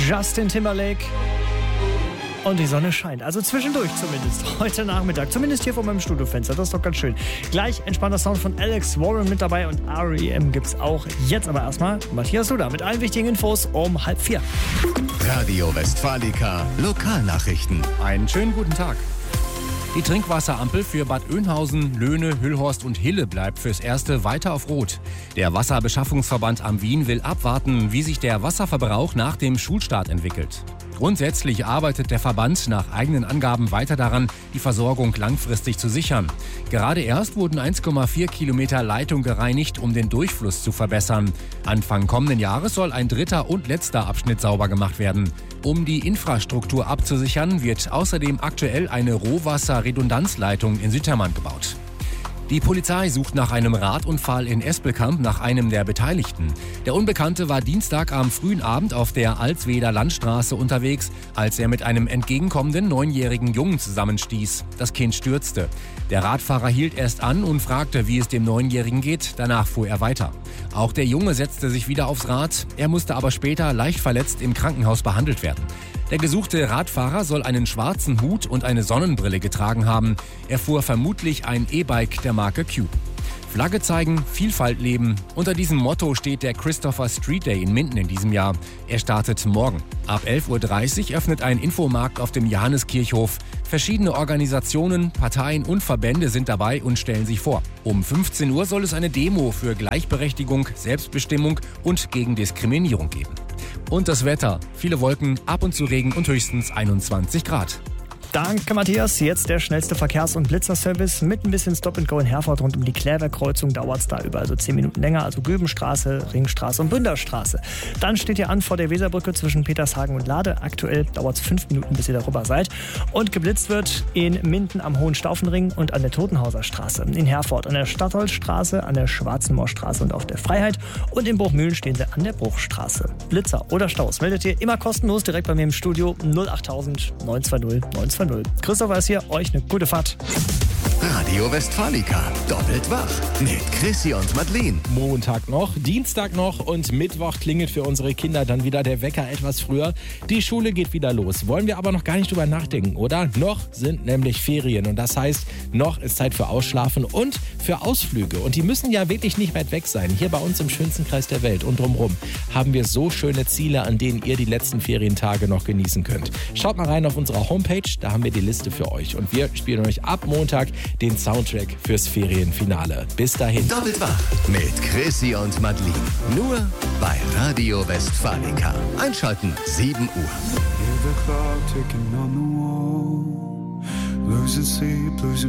Justin Timberlake. Und die Sonne scheint, also zwischendurch zumindest, heute Nachmittag, zumindest hier vor meinem Studiofenster, das ist doch ganz schön. Gleich entspannter Sound von Alex Warren mit dabei und R.E.M. gibt's auch. Jetzt aber erstmal Matthias Duda mit allen wichtigen Infos um 3:30. Radio Westfalica, Lokalnachrichten. Einen schönen guten Tag. Die Trinkwasserampel für Bad Oeynhausen, Löhne, Hüllhorst und Hille bleibt fürs Erste weiter auf Rot. Der Wasserbeschaffungsverband am Wien will abwarten, wie sich der Wasserverbrauch nach dem Schulstart entwickelt. Grundsätzlich arbeitet der Verband nach eigenen Angaben weiter daran, die Versorgung langfristig zu sichern. Gerade erst wurden 1,4 Kilometer Leitung gereinigt, um den Durchfluss zu verbessern. Anfang kommenden Jahres soll ein dritter und letzter Abschnitt sauber gemacht werden. Um die Infrastruktur abzusichern, wird außerdem aktuell eine Rohwasser-Redundanzleitung in Südhermann gebaut. Die Polizei sucht nach einem Radunfall in Espelkamp nach einem der Beteiligten. Der Unbekannte war Dienstag am frühen Abend auf der Alsweder Landstraße unterwegs, als er mit einem entgegenkommenden 9-jährigen Jungen zusammenstieß. Das Kind stürzte. Der Radfahrer hielt erst an und fragte, wie es dem 9-Jährigen geht. Danach fuhr er weiter. Auch der Junge setzte sich wieder aufs Rad. Er musste aber später leicht verletzt im Krankenhaus behandelt werden. Der gesuchte Radfahrer soll einen schwarzen Hut und eine Sonnenbrille getragen haben. Er fuhr vermutlich ein E-Bike der Marke Cube. Flagge zeigen, Vielfalt leben. Unter diesem Motto steht der Christopher Street Day in Minden in diesem Jahr. Er startet morgen. Ab 11:30 Uhr öffnet ein Infomarkt auf dem Johanneskirchhof. Verschiedene Organisationen, Parteien und Verbände sind dabei und stellen sich vor. Um 15 Uhr soll es eine Demo für Gleichberechtigung, Selbstbestimmung und gegen Diskriminierung geben. Und das Wetter. Viele Wolken, ab und zu Regen und höchstens 21 Grad. Danke, Matthias. Jetzt der schnellste Verkehrs- und Blitzerservice mit ein bisschen Stop-and-Go in Herford rund um die Klärwerkkreuzung. Dauert es da überall so 10 Minuten länger, also Göbenstraße, Ringstraße und Bünderstraße. Dann steht ihr an vor der Weserbrücke zwischen Petershagen und Lade. Aktuell dauert es 5 Minuten, bis ihr darüber seid. Und geblitzt wird in Minden am Hohenstaufenring und an der Totenhauser Straße. In Herford an der Stadtholzstraße, an der Schwarzenmoorstraße und auf der Freiheit. Und in Bruchmühlen stehen sie an der Bruchstraße. Blitzer oder Staus meldet ihr immer kostenlos direkt bei mir im Studio 08000 920 920. Christopher ist hier, euch eine gute Fahrt. Radio Westfalica, doppelt wach mit Chrissy und Madeleine. Montag noch, Dienstag noch und Mittwoch klingelt für unsere Kinder dann wieder der Wecker etwas früher. Die Schule geht wieder los. Wollen wir aber noch gar nicht drüber nachdenken, oder? Noch sind nämlich Ferien und das heißt, noch ist Zeit für Ausschlafen und für Ausflüge. Und die müssen ja wirklich nicht weit weg sein. Hier bei uns im schönsten Kreis der Welt und drumherum haben wir so schöne Ziele, an denen ihr die letzten Ferientage noch genießen könnt. Schaut mal rein auf unserer Homepage, da haben wir die Liste für euch. Und wir spielen euch ab Montag den Soundtrack fürs Ferienfinale. Bis dahin. Doppelt wach mit Chrissy und Madeleine. Nur bei Radio Westfalica. Einschalten 7 Uhr. Hear the clock ticking on the wall. Losing sleep, losing